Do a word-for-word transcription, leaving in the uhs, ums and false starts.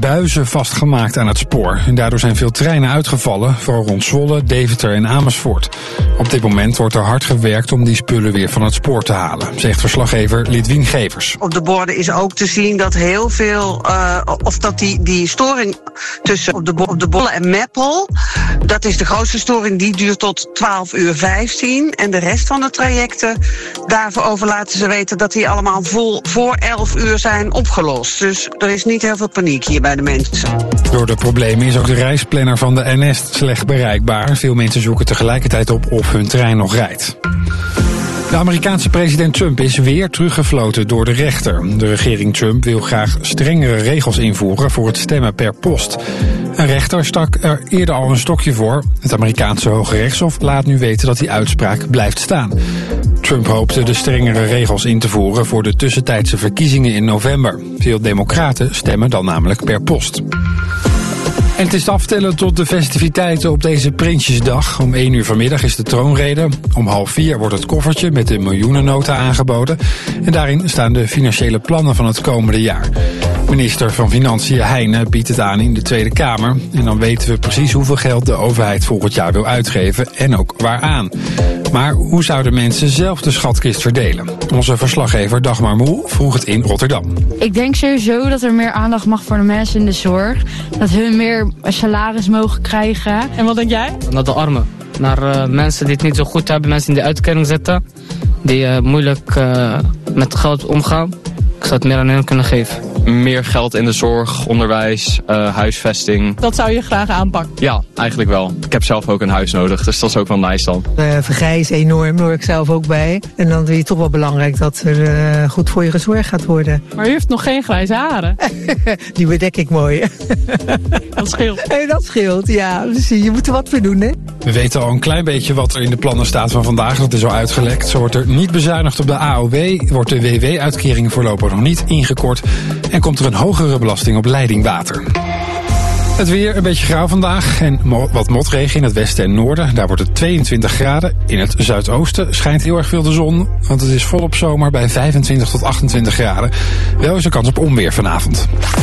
buizen vastgemaakt aan het spoor. En daardoor zijn veel treinen uitgevallen, vooral rond Zwolle, Deventer en Amersfoort. Op dit moment wordt er hard gewerkt om die spullen weer van het spoor te halen, zegt verslaggever Lidwien Gevers. Op de borden is ook te zien dat heel veel, uh, of dat die, die storing tussen op de, op de Bolle en Meppel, dat is de grootste storing, die duurt tot twaalf uur vijftien. En de rest van de trajecten, daarover laten ze weten dat die allemaal vol voor elf uur zijn opgelost. Dus er is niet heel veel paniek hier bij de mensen. Door de problemen is ook de reisplanner van de N S slecht bereikbaar. Veel mensen zoeken tegelijkertijd op of hun trein nog rijdt. De Amerikaanse president Trump is weer teruggefloten door de rechter. De regering Trump wil graag strengere regels invoeren voor het stemmen per post. Een rechter stak er eerder al een stokje voor. Het Amerikaanse Hoge Rechtshof laat nu weten dat die uitspraak blijft staan. Trump hoopte de strengere regels in te voeren voor de tussentijdse verkiezingen in november. Veel democraten stemmen dan namelijk per post. En het is aftellen tot de festiviteiten op deze Prinsjesdag. Om één uur vanmiddag is de troonrede. Om half vier wordt het koffertje met de miljoenennota aangeboden. En daarin staan de financiële plannen van het komende jaar. Minister van Financiën Heijnen biedt het aan in de Tweede Kamer. En dan weten we precies hoeveel geld de overheid volgend jaar wil uitgeven en ook waaraan. Maar hoe zouden mensen zelf de schatkist verdelen? Onze verslaggever Dagmar Moel vroeg het in Rotterdam. Ik denk sowieso dat er meer aandacht mag voor de mensen in de zorg. Dat hun meer salaris mogen krijgen. En wat denk jij? Naar de armen. Naar uh, mensen die het niet zo goed hebben. Mensen in de uitkering zitten. Die uh, moeilijk uh, met geld omgaan. Ik zou het meer aan hen kunnen geven. Meer geld in de zorg, onderwijs, uh, huisvesting. Dat zou je graag aanpakken? Ja, eigenlijk wel. Ik heb zelf ook een huis nodig, dus dat is ook wel nice dan. Uh, vergrijzen enorm, daar hoor ik zelf ook bij. En dan vind je toch wel belangrijk dat er uh, goed voor je gezorgd gaat worden. Maar u heeft nog geen grijze haren. Die bedek ik mooi. Dat scheelt. Hey, dat scheelt, ja. Dus je moet er wat voor doen, hè? We weten al een klein beetje wat er in de plannen staat van vandaag. Dat is al uitgelekt. Zo wordt er niet bezuinigd op de A O W. Wordt de W W-uitkering voorlopig nog niet ingekort. En komt er een hogere belasting op leidingwater. Het weer een beetje grauw vandaag en mo- wat motregen in het westen en noorden. Daar wordt het tweeëntwintig graden. In het zuidoosten schijnt heel erg veel de zon, want het is volop zomer bij vijfentwintig tot achtentwintig graden. Wel is er kans op onweer vanavond.